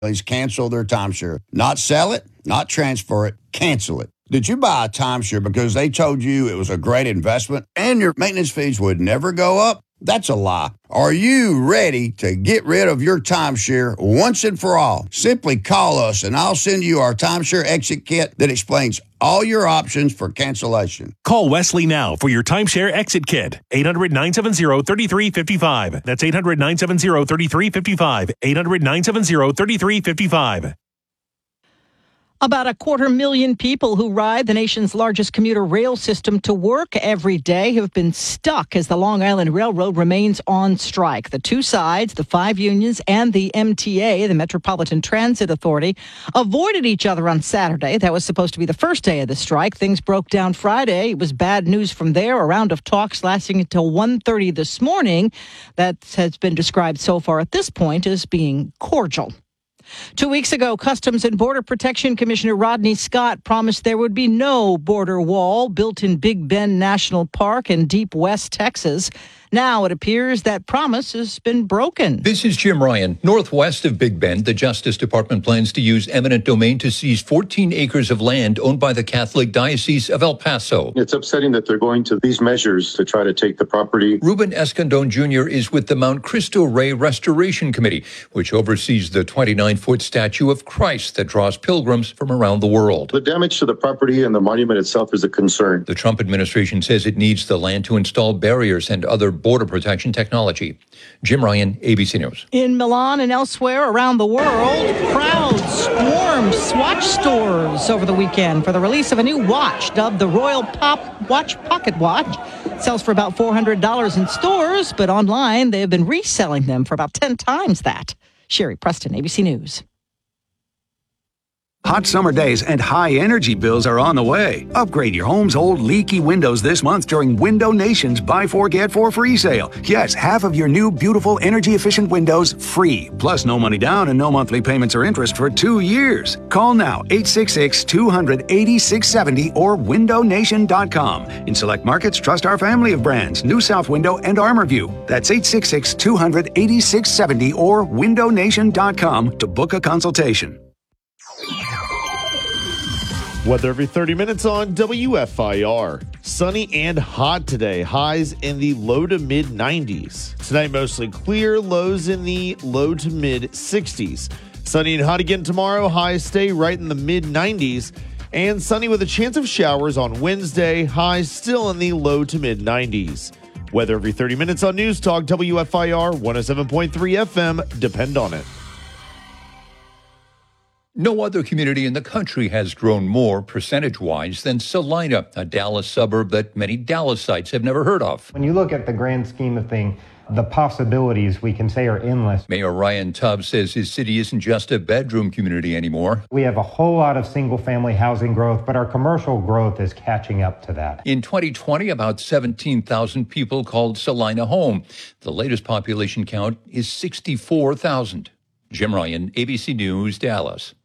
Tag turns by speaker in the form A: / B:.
A: Please cancel their timeshare. Not sell it, not transfer it, cancel it. Did you buy a timeshare because they told you it was a great investment and your maintenance fees would never go up? That's a lie. Are you ready to get rid of your timeshare once and for all? Simply call us and I'll send you our timeshare exit kit that explains all your options for cancellation.
B: Call Wesley now for your timeshare exit kit. 800-970-3355. That's 800-970-3355. 800-970-3355.
C: About 250,000 people who ride the nation's largest commuter rail system to work every day have been stuck as the Long Island Railroad remains on strike. The two sides, the 5 unions and the MTA, the Metropolitan Transit Authority, avoided each other on Saturday. That was supposed to be the first day of the strike. Things broke down Friday. It was bad news from there. A round of talks lasting until 1:30 this morning. That has been described so far at this point as being cordial. 2 weeks ago, Customs and Border Protection Commissioner Rodney Scott promised there would be no border wall built in Big Bend National Park in Deep West Texas. Now it appears that promise has been broken.
D: This is Jim Ryan. Northwest of Big Bend, the Justice Department plans to use eminent domain to seize 14 acres of land owned by the Catholic Diocese of El Paso.
E: It's upsetting that they're going to these measures to try to take the property.
D: Ruben Escandon Jr. is with the Mount Cristo Rey Restoration Committee, which oversees the 29-foot statue of Christ that draws pilgrims from around the world.
E: The damage to the property and the monument itself is a concern.
D: The Trump administration says it needs the land to install barriers and other border protection technology. Jim Ryan, ABC News.
C: In Milan and elsewhere around the world, crowds swarmed Swatch stores over the weekend for the release of a new watch dubbed the Royal Pop Watch Pocket Watch. It sells for about $400 in stores, but online they have been reselling them for about 10 times that. Sherry Preston, ABC News.
F: Hot summer days and high energy bills are on the way. Upgrade your home's old leaky windows this month during Window Nation's Buy 4 Get 4 free sale. Yes, half of your new beautiful energy efficient windows free. Plus no money down and no monthly payments or interest for 2 years. Call now 866-200-8670 or windownation.com. In select markets, trust our family of brands, New South Window and ArmorView. That's 866-200-8670 or windownation.com to book a consultation.
G: Weather every 30 minutes on WFIR. Sunny and hot today. Highs in the low to mid 90s. Tonight mostly clear. Lows in the low to mid 60s. Sunny and hot again tomorrow. Highs stay right in the mid 90s. And sunny with a chance of showers on Wednesday. Highs still in the low to mid 90s. Weather every 30 minutes on News Talk WFIR 107.3 FM. Depend on it.
D: No other community in the country has grown more percentage-wise than Salina, a Dallas suburb that many Dallasites have never heard of.
H: When you look at the grand scheme of things, the possibilities we can say are endless.
D: Mayor Ryan Tubbs says his city isn't just a bedroom community anymore.
H: We have a whole lot of single-family housing growth, but our commercial growth is catching up to that.
D: In 2020, about 17,000 people called Salina home. The latest population count is 64,000. Jim Ryan, ABC News, Dallas.